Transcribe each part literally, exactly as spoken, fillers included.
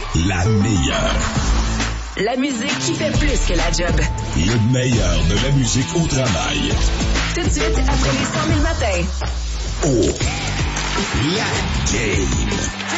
La meilleure. La musique qui fait plus que la job. Le meilleur de la musique au travail. Tout de suite, après les cent mille matins. Oh, la game.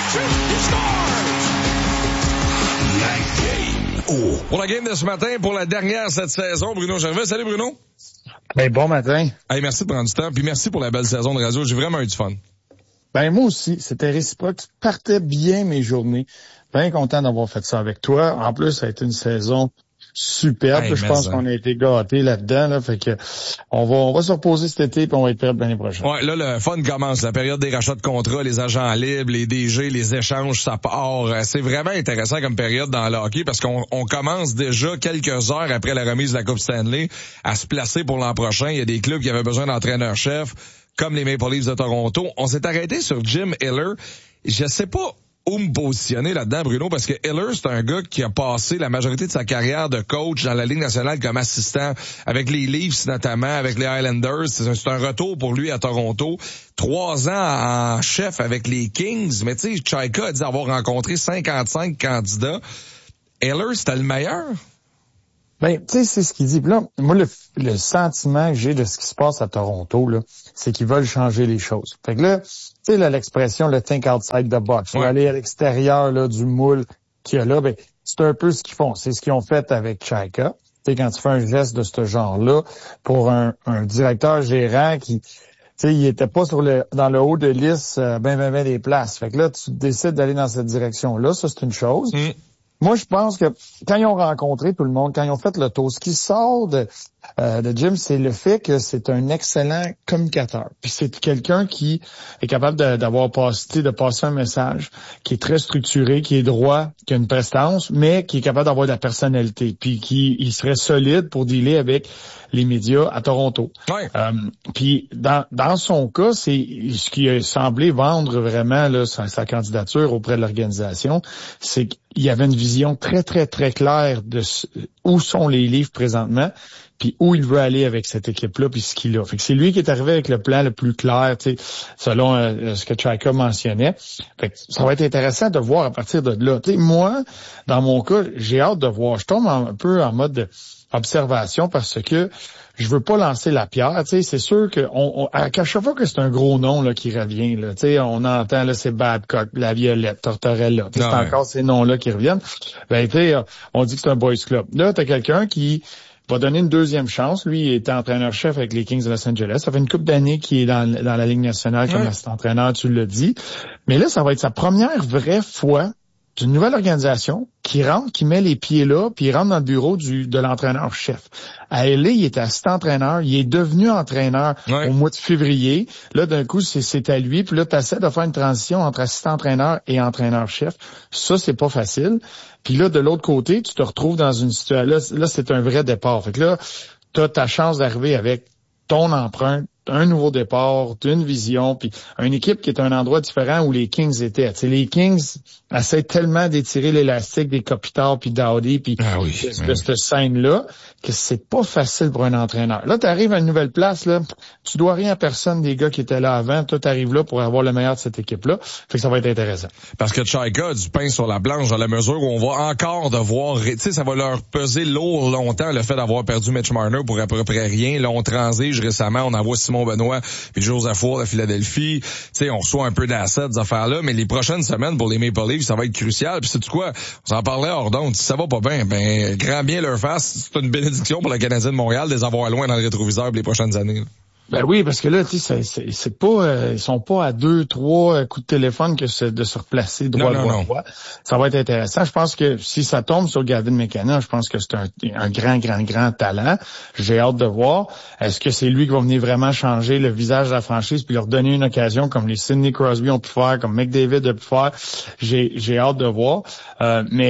La game. Oh. Pour la game de ce matin, pour la dernière cette saison, Bruno Gervais. Salut Bruno. Ben, bon matin. Hey, merci de prendre du temps, puis merci pour la belle saison de radio. J'ai vraiment eu du fun. Ben, moi aussi, c'était réciproque. Tu partais bien mes journées. Bien content d'avoir fait ça avec toi. En plus, ça a été une saison superbe. Hey, je pense ça. qu'on a été gâtés là-dedans. Là, fait que on va on va se reposer cet été puis on va être prêt l'année prochaine. Ouais, là, le fun commence. La période des rachats de contrats, les agents libres, les D G, les échanges, ça part. C'est vraiment intéressant comme période dans le hockey parce qu'on on commence déjà quelques heures après la remise de la Coupe Stanley à se placer pour l'an prochain. Il y a des clubs qui avaient besoin d'entraîneurs-chefs, comme les Maple Leafs de Toronto. On s'est arrêté sur Jim Hiller. Je sais pas où me positionner là-dedans, Bruno, parce que Hiller, c'est un gars qui a passé la majorité de sa carrière de coach dans la Ligue nationale comme assistant, avec les Leafs notamment, avec les Islanders. C'est un, c'est un retour pour lui à Toronto. Trois ans en chef avec les Kings. Mais tu sais, Chaika a dit avoir rencontré cinquante-cinq candidats. Hiller, c'était le meilleur? Ben, tu sais, c'est ce qu'il dit. Puis là, moi, le, le sentiment que j'ai de ce qui se passe à Toronto, là, c'est qu'ils veulent changer les choses. Fait que là, tu sais, là, l'expression, le think outside the box, ouais. Aller à l'extérieur, là, du moule qu'il y a là, ben, c'est un peu ce qu'ils font. C'est ce qu'ils ont fait avec Chaika. Tu sais, quand tu fais un geste de ce genre-là, pour un, un directeur gérant qui, tu sais, il était pas sur le, dans le haut de liste, euh, ben, ben, ben, des places. Fait que là, tu décides d'aller dans cette direction-là. Ça, c'est une chose. Mm. Moi, je pense que quand ils ont rencontré tout le monde, quand ils ont fait le tour, ce qui sort de, euh, de Jim, c'est le fait que c'est un excellent communicateur. Puis c'est quelqu'un qui est capable de, d'avoir passé, de passer un message, qui est très structuré, qui est droit, qui a une prestance, mais qui est capable d'avoir de la personnalité. Puis qui il serait solide pour dealer avec les médias à Toronto. Ouais. Euh, puis dans, dans son cas, c'est ce qui a semblé vendre vraiment là, sa, sa candidature auprès de l'organisation, c'est qu'il y avait une vision très, très, très claire de où sont les Leafs présentement, puis où il veut aller avec cette équipe-là, puis ce qu'il a. Fait que c'est lui qui est arrivé avec le plan le plus clair, tu sais, selon euh, ce que Chaika mentionnait. Fait que ça va être intéressant de voir à partir de là. Tu sais, moi, dans mon cas, j'ai hâte de voir. Je tombe un peu en mode observation parce que je veux pas lancer la pierre, tu sais, c'est sûr que on, on à chaque fois que c'est un gros nom là qui revient là, tu sais, on entend là c'est Babcock, La Violette, Tortorella, c'est ouais. encore ces noms-là qui reviennent. Ben tu sais, on dit que c'est un boys club. Là, t'as quelqu'un qui va donner une deuxième chance. Lui, il était entraîneur-chef avec les Kings de Los Angeles. Ça fait une couple d'années qu'il est dans, dans la Ligue nationale comme ouais. assistant-entraîneur, tu l'as dit. Mais là, ça va être sa première vraie fois d'une nouvelle organisation qui rentre, qui met les pieds là, puis il rentre dans le bureau du de l'entraîneur-chef. À L A, il était assistant-entraîneur, il est devenu entraîneur ouais. au mois de février. Là, d'un coup, c'est, c'est à lui, puis là, tu essaies de faire une transition entre assistant-entraîneur et entraîneur-chef. Ça, c'est pas facile. Puis là, de l'autre côté, tu te retrouves dans une situation... Là, là c'est un vrai départ. Fait que là, tu as ta chance d'arriver avec ton empreinte, un nouveau départ, une vision, puis une équipe qui est un endroit différent où les Kings étaient. Tu sais, les Kings essaient tellement d'étirer l'élastique des Kopitar puis Dowdy puis ah oui, de, oui. de cette scène-là que c'est pas facile pour un entraîneur. Là, tu arrives à une nouvelle place, là, tu dois rien à personne des gars qui étaient là avant. Toi, tu arrives là pour avoir le meilleur de cette équipe-là. Fait que ça va être intéressant. Parce que Chaika a du pain sur la planche dans la mesure où on va encore devoir... Tu sais, ça va leur peser lourd longtemps le fait d'avoir perdu Mitch Marner pour à peu près rien. Là, on transige récemment, on envoie Simon Benoît puis Joseph Ford à Philadelphie. Tu sais, on reçoit un peu d'assets, des affaires-là, mais les prochaines semaines pour les Maple Leafs, ça va être crucial. Puis sais-tu quoi? On s'en parlait hors d'onde. Si ça va pas bien, ben, grand bien leur face. C'est une bénédiction pour le Canadien de Montréal de les avoir loin dans le rétroviseur pour les prochaines années. Là. Ben oui, parce que là, tu sais, c'est, c'est, c'est pas, euh, ils sont pas à deux, trois coups de téléphone que c'est de se replacer droit, non, droit, non, droit. Ça va être intéressant. Je pense que si ça tombe sur Gavin McKenna, je pense que c'est un, un grand, grand, grand talent. J'ai hâte de voir. Est-ce que c'est lui qui va venir vraiment changer le visage de la franchise puis leur donner une occasion comme les Sidney Crosby ont pu faire, comme McDavid a pu faire? J'ai, j'ai hâte de voir. Euh, mais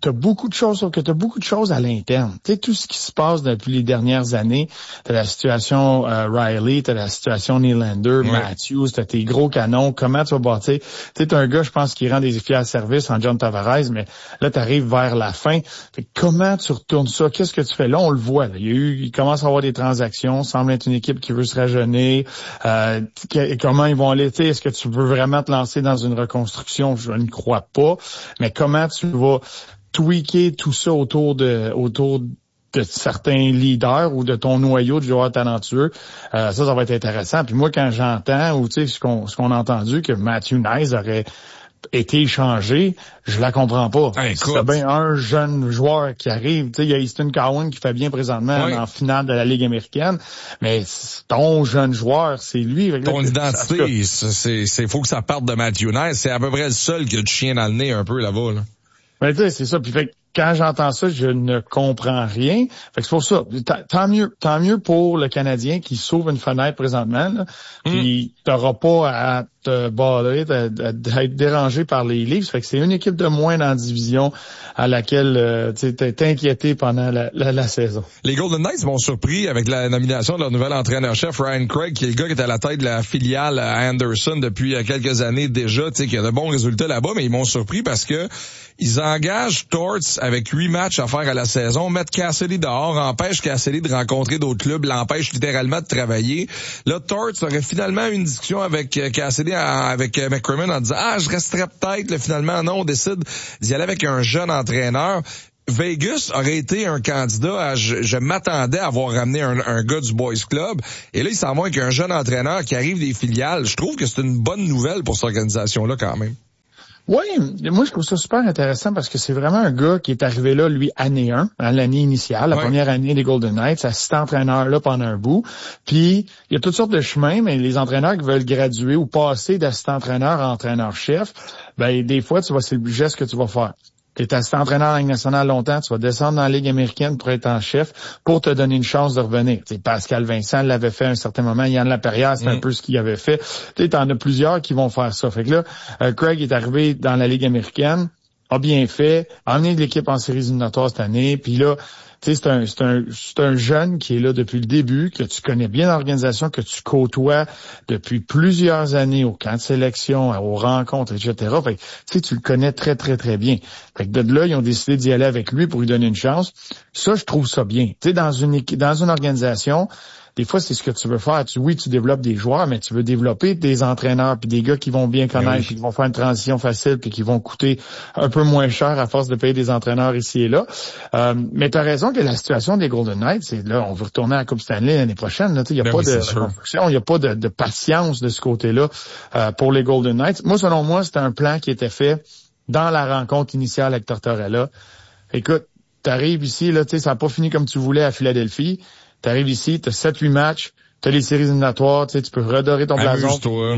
t'as beaucoup de choses, que t'as beaucoup de choses à l'interne. Tu sais, tout ce qui se passe depuis les dernières années, t'as la situation euh, Riley, t'as la situation Nylander, ouais. Matthews, t'as tes gros canons, comment tu vas bâtir. Tu sais, t'as un gars, je pense, qui rend des fiers services en John Tavares, mais là, t'arrives vers la fin. Fait que comment tu retournes ça? Qu'est-ce que tu fais? Là, on le voit. Là. Il y a eu, il commence à avoir des transactions, semble être une équipe qui veut se rajeunir. Euh, comment ils vont aller? Tu sais, est-ce que tu veux vraiment te lancer dans une reconstruction? Je ne crois pas. Mais comment tu vas tweaker tout ça autour de autour de certains leaders ou de ton noyau de joueurs talentueux, euh, ça, ça va être intéressant. Puis moi, quand j'entends, ou tu sais, ce qu'on ce qu'on a entendu, que Matthew Knies aurait été échangé, je la comprends pas. Hey, c'est bien un jeune joueur qui arrive. Tu sais, il y a Easton Cowan qui fait bien présentement oui. en finale de la Ligue américaine, mais ton jeune joueur, c'est lui. Ton là, identité, c'est c'est faut que ça parte de Matthew Knies. C'est à peu près le seul qui a du chien dans le nez un peu là-bas. Là. Ben, tu sais, c'est ça. Puis fait quand j'entends ça, je ne comprends rien. Fait que c'est pour ça. Tant mieux, tant mieux pour le Canadien qui sauve une fenêtre présentement. Là. Mm. Puis t'auras pas à te baller, à être dérangé par les Leafs. Fait que c'est une équipe de moins dans la division à laquelle euh, tu t'es inquiété pendant la, la, la saison. Les Golden Knights m'ont surpris avec la nomination de leur nouvel entraîneur-chef Ryan Craig, qui est le gars qui est à la tête de la filiale à Anderson depuis quelques années déjà, tu sais, qui a de bons résultats là-bas, mais ils m'ont surpris parce que ils engagent Torts avec huit matchs à faire à la saison, mettent Cassidy dehors, empêchent Cassidy de rencontrer d'autres clubs, l'empêchent littéralement de travailler. Là, Torts aurait finalement eu une discussion avec Cassidy, avec McCrimmon en disant « Ah, je resterais peut-être. » Là, finalement, non, on décide d'y aller avec un jeune entraîneur. Vegas aurait été un candidat à, je, je m'attendais à avoir ramené un, un gars du Boys Club. Et là, il s'en va avec un jeune entraîneur qui arrive des filiales. Je trouve que c'est une bonne nouvelle pour cette organisation-là quand même. Oui, moi je trouve ça super intéressant parce que c'est vraiment un gars qui est arrivé là, lui, année un, hein, l'année initiale, la ouais. première année des Golden Knights, assistant entraîneur là pendant un bout. Puis, il y a toutes sortes de chemins, mais les entraîneurs qui veulent graduer ou passer d'assistant entraîneur à entraîneur-chef, ben des fois, tu vois, c'est le geste que tu vas faire. Tu es assistant entraîneur en Ligue nationale longtemps, tu vas descendre dans la Ligue américaine pour être en chef, pour te donner une chance de revenir. T'sais, Pascal Vincent l'avait fait à un certain moment, Yann Laperrière, c'est mm. un peu ce qu'il avait fait. Tu en as plusieurs qui vont faire ça. Fait que là, euh, Craig est arrivé dans la Ligue américaine, a bien fait, a amené de l'équipe en séries éliminatoires cette année, puis là, tu sais, c'est un, c'est un, c'est un jeune qui est là depuis le début, que tu connais bien l'organisation, que tu côtoies depuis plusieurs années au camp de sélection, aux rencontres, et cetera. Fait que, tu sais, tu le connais très, très, très bien. Fait que de là, ils ont décidé d'y aller avec lui pour lui donner une chance. Ça, je trouve ça bien. Tu sais, dans une dans une organisation, des fois, c'est ce que tu veux faire. Tu, oui, tu développes des joueurs, mais tu veux développer des entraîneurs puis des gars qui vont bien connaître, oui. puis qui vont faire une transition facile puis qui vont coûter un peu moins cher à force de payer des entraîneurs ici et là. Euh, mais tu as raison que la situation des Golden Knights, c'est là, on veut retourner à la Coupe Stanley l'année prochaine. Il n'y a, ben oui, de reconstruction, il n'y a pas de, de patience de ce côté-là euh, pour les Golden Knights. Moi, selon moi, c'était un plan qui était fait dans la rencontre initiale avec Tortorella. Écoute, tu arrives ici, là, ça n'a pas fini comme tu voulais à Philadelphie. T'arrives ici, t'as sept huit matchs, t'as les séries éliminatoires, tu sais, tu peux redorer ton blason.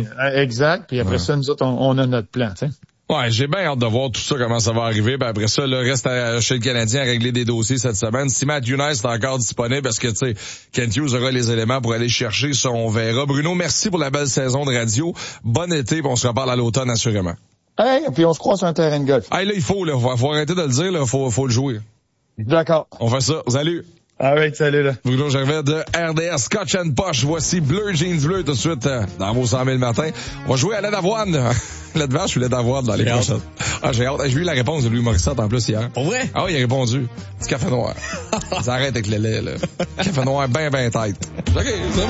Exact. Puis après ouais. ça, nous autres, on, on a notre plan, tu sais. Ouais, j'ai bien hâte de voir tout ça, comment ça va arriver. Ben après ça, le reste à, chez le Canadien à régler des dossiers cette semaine. Si Matthew Knies est encore disponible, parce que, tu sais, Kent Hughes aura les éléments pour aller chercher, ça, on verra. Bruno, merci pour la belle saison de radio. Bon été, puis on se reparle à l'automne, assurément. Hey, puis on se croise sur un terrain de golf. Hey, là, il faut, là, faut, faut arrêter de le dire, là, faut, faut le jouer. D'accord. On fait ça. Salut. Ah oui, salut là. Bruno Gervais de R D S Scotch and Posh. Voici Bleu Jeans Bleu tout de suite euh, dans vos cent mille matin. On va jouer à lait d'avoine. Lait de vache ou lait d'avoine dans les prochaines. Ah, j'ai hâte. J'ai eu la réponse de Louis Morissette en plus hier. Pour vrai? Ah oui, il a répondu. Petit café noir. Ça arrête avec le lait, là. Café noir ben ben tête. OK,